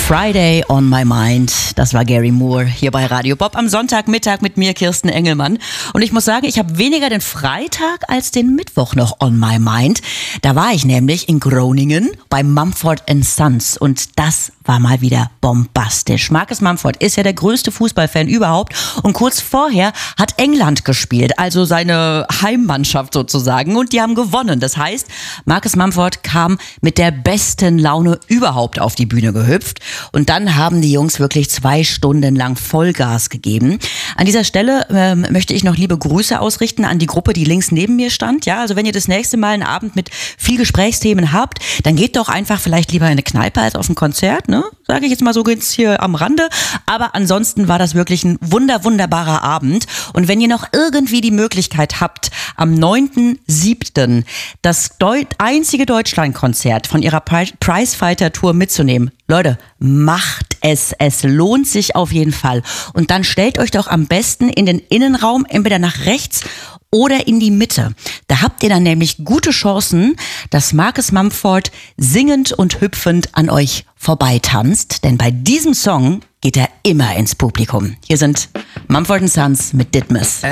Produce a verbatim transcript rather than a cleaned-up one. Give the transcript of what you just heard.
Friday on my mind. Das war Gary Moore hier bei Radio Bob am Sonntagmittag mit mir, Kirsten Engelmann. Und ich muss sagen, ich habe weniger den Freitag als den Mittwoch noch on my mind. Da war ich nämlich in Groningen bei Mumford and Sons und das war mal wieder bombastisch. Marcus Mumford ist ja der größte Fußballfan überhaupt und kurz vorher hat England gespielt, also seine Heimmannschaft sozusagen, und die haben gewonnen. Das heißt, Marcus Mumford kam mit der besten Laune überhaupt auf die Bühne gehüpft und dann haben die Jungs wirklich zwei Stunden lang Vollgas gegeben. An dieser Stelle ähm, möchte ich noch liebe Grüße ausrichten an die Gruppe, die links neben mir stand. Ja, also wenn ihr das nächste Mal einen Abend mit viel Gesprächsthemen habt, dann geht doch einfach vielleicht lieber in eine Kneipe als auf ein Konzert, ne? Sage ich jetzt mal so ganz hier am Rande. Aber ansonsten war das wirklich ein wunder, wunderbarer Abend. Und wenn ihr noch irgendwie die Möglichkeit habt, am neunten siebten das Deu- einzige Deutschlandkonzert von ihrer Pri- Prizefighter-Tour mitzunehmen, Leute, macht es. Es lohnt sich auf jeden Fall. Und dann stellt euch doch am besten in den Innenraum, entweder nach rechts oder in die Mitte. Da habt ihr dann nämlich gute Chancen, dass Marcus Mumford singend und hüpfend an euch vorbeitanzt. Denn bei diesem Song geht er immer ins Publikum. Hier sind Mumford and Sons mit Ditmas.